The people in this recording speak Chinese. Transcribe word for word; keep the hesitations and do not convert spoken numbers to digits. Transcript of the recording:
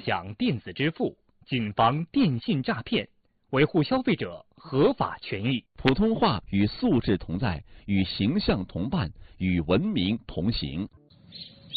享电子支付，谨防电信诈骗，维护消费者合法权益。 普通话与素质同在，与形象同伴，与文明同行。